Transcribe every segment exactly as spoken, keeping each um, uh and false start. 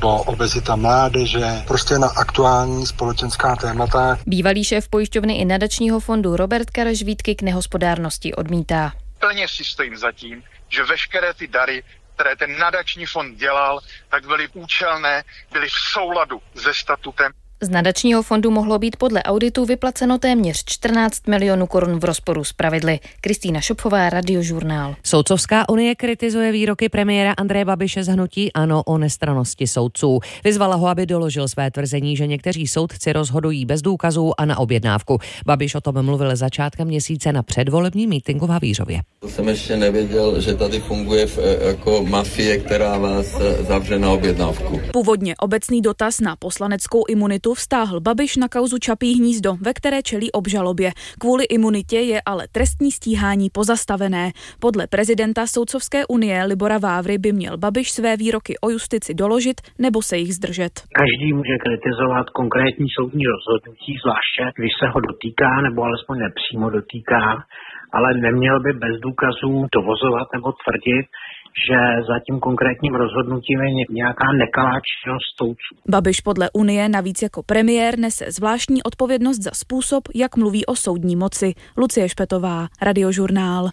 nebo obezita mládeže, prostě na aktuální společenská témata. Bývalý šéf pojišťovny i nadačního fondu Robert Kareš výtky k nehospodárnosti odmítá. Plně si stojím za tím, že veškeré ty dary, které ten nadační fond dělal, tak byly účelné, byly v souladu se statutem. Z nadačního fondu mohlo být podle auditu vyplaceno téměř čtrnáct milionů korun v rozporu s pravidly. Kristýna Šopfová, Radiožurnál. Soudcovská unie kritizuje výroky premiéra Andreje Babiše z hnutí ANO o nestrannosti soudců. Vyzvala ho, aby doložil své tvrzení, že někteří soudci rozhodují bez důkazů a na objednávku. Babiš o tom mluvil začátkem měsíce na předvolebním mítinku v Havířově. To jsem ještě nevěděl, že tady funguje v, jako mafie, která vás zavře na objednávku. Původně obecný dotaz na poslaneckou imunitu vztáhl Babiš na kauzu Čapí hnízdo, ve které čelí obžalobě. Kvůli imunitě je ale trestní stíhání pozastavené. Podle prezidenta Soudcovské unie Libora Vávry by měl Babiš své výroky o justici doložit nebo se jich zdržet. Každý může kritizovat konkrétní soudní rozhodnutí, zvláště když se ho dotýká nebo alespoň nepřímo dotýká, ale neměl by bez důkazů dovozovat nebo tvrdit, že za tím konkrétním rozhodnutím je nějaká nekalá činnost soudců. Babiš podle Unie navíc jako premiér nese zvláštní odpovědnost za způsob, jak mluví o soudní moci. Lucie Špetová, Radiožurnál.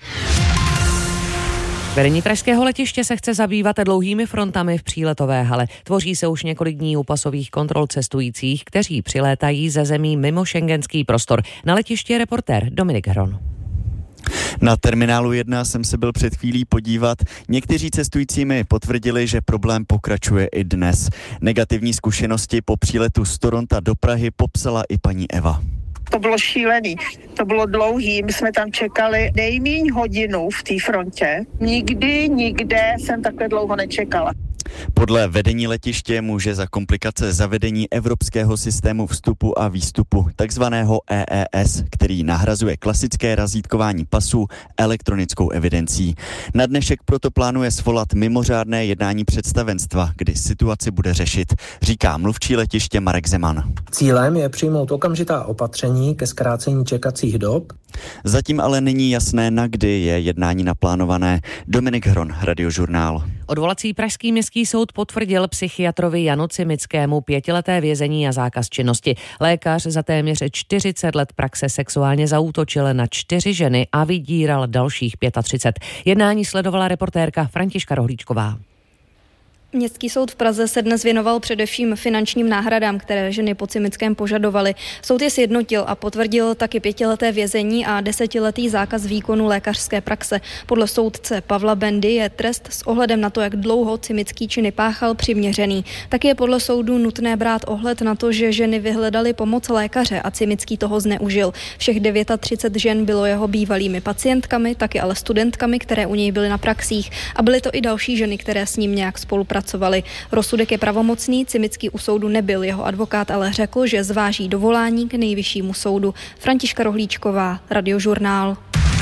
Vedení pražského letiště se chce zabývat dlouhými frontami v příletové hale. Tvoří se už několik dní u pasových kontrol cestujících, kteří přilétají ze zemí mimo šengenský prostor. Na letišti je reportér Dominik Hron. Na terminálu jedna jsem se byl před chvílí podívat. Někteří cestující mi potvrdili, že problém pokračuje i dnes. Negativní zkušenosti po příletu z Toronta do Prahy popsala i paní Eva. To bylo šílený, to bylo dlouhý, my jsme tam čekali nejméně hodinu v té frontě. Nikdy, nikde jsem takhle dlouho nečekala. Podle vedení letiště může za komplikace zavedení evropského systému vstupu a výstupu, takzvaného E E S, který nahrazuje klasické razítkování pasů elektronickou evidencí. Na dnešek proto plánuje svolat mimořádné jednání představenstva, kdy situaci bude řešit, říká mluvčí letiště Marek Zeman. Cílem je přijmout okamžitá opatření ke zkrácení čekacích dob. Zatím ale není jasné, na kdy je jednání naplánované. Dominik Hron, Radiožurnál. Odvolací pražský městský soud potvrdil psychiatrovi Janu Cimickému pětileté vězení a zákaz činnosti. Lékař za téměř čtyřicet let praxe sexuálně zaútočil na čtyři ženy a vydíral dalších třicet pět. Jednání sledovala reportérka Františka Rohlíčková. Městský soud v Praze se dnes věnoval především finančním náhradám, které ženy po Cimickém požadovaly. Soud je sjednotil a potvrdil taky pětileté vězení a desetiletý zákaz výkonu lékařské praxe. Podle soudce Pavla Bendy je trest s ohledem na to, jak dlouho Cimický činy páchal, přiměřený. Taky je podle soudu nutné brát ohled na to, že ženy vyhledaly pomoc lékaře a Cimický toho zneužil. Všech třicet devět žen bylo jeho bývalými pacientkami, taky ale studentkami, které u něj byly na praxích, a byly to i další ženy, které s ním nějak spolupracovaly. Rozsudek je pravomocný, Cimický u soudu nebyl, jeho advokát ale řekl, že zváží dovolání k nejvyššímu soudu. Františka Rohlíčková, Radiožurnál.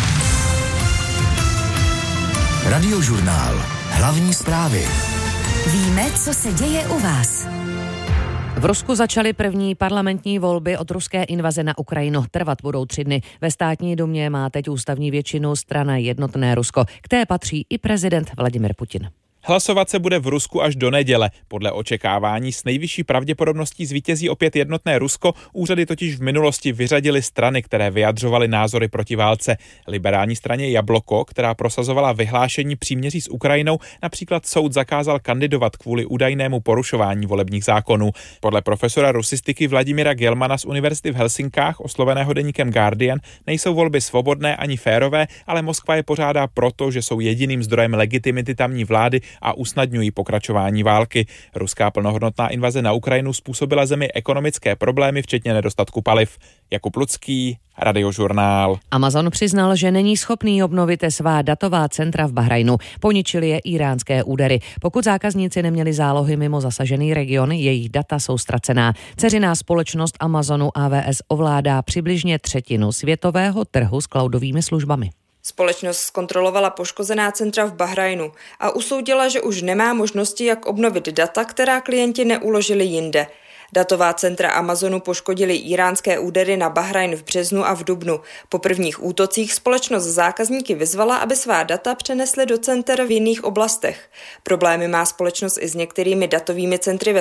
Radiožurnál. Hlavní zprávy. Víme, co se děje u vás. V Rusku začaly první parlamentní volby od ruské invaze na Ukrajinu. Trvat budou tři dny. Ve státní dumě má teď ústavní většinu strana Jednotné Rusko. K té patří i prezident Vladimir Putin. Hlasovat se bude v Rusku až do neděle. Podle očekávání s nejvyšší pravděpodobností zvítězí opět Jednotné Rusko. Úřady totiž v minulosti vyřadily strany, které vyjadřovaly názory proti válce. Liberální straně Jabloko, která prosazovala vyhlášení příměří s Ukrajinou, například soud zakázal kandidovat kvůli údajnému porušování volebních zákonů. Podle profesora rusistiky Vladimira Gelmana z univerzity v Helsinkách, osloveného deníkem Guardian, nejsou volby svobodné ani férové, ale Moskva je pořádá proto, že jsou jediným zdrojem legitimity tamní vlády a usnadňují pokračování války. Ruská plnohodnotná invaze na Ukrajinu způsobila zemi ekonomické problémy, včetně nedostatku paliv. Jakub Lucký, Radiožurnál. Amazon přiznal, že není schopný obnovit svá datová centra v Bahrajnu. Poničili je íránské údery. Pokud zákazníci neměli zálohy mimo zasažený region, jejich data jsou ztracená. Dceřiná společnost Amazonu A W S ovládá přibližně třetinu světového trhu s cloudovými službami. Společnost zkontrolovala poškozená centra v Bahrajnu a usoudila, že už nemá možnosti, jak obnovit data, která klienti neuložili jinde. Datová centra Amazonu poškodily íránské údery na Bahrajn v březnu a v dubnu. Po prvních útocích společnost zákazníky vyzvala, aby svá data přenesli do center v jiných oblastech. Problémy má společnost i s některými datovými centry ve